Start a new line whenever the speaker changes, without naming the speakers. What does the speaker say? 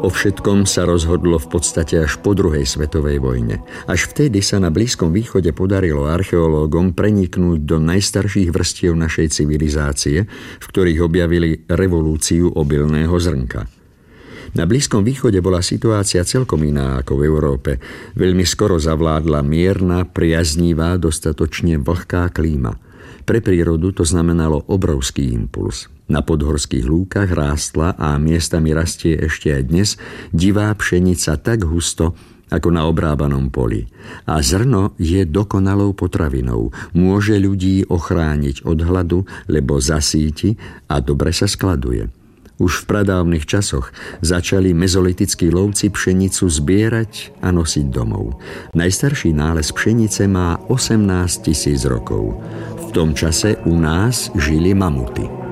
O všetkom sa rozhodlo v podstate až po druhej svetovej vojne. Až vtedy sa na Blízkom východe podarilo archeológom preniknúť do najstarších vrstiev našej civilizácie, v ktorých objavili revolúciu obilného zrnka. Na Blízkom východe bola situácia celkom iná ako v Európe. Veľmi skoro zavládla mierna, priaznivá, dostatočne vlhká klíma. Pre prírodu to znamenalo obrovský impuls. Na podhorských lúkach rástla a miestami rastie ešte aj dnes divá pšenica tak husto, ako na obrábanom poli. A zrno je dokonalou potravinou. Môže ľudí ochrániť od hladu, lebo zasíti a dobre sa skladuje. Už v pradávnych časoch začali mezolitickí lovci pšenicu zbierať a nosiť domov. Najstarší nález pšenice má 18 000 rokov. V tom čase u nás žili mamuty.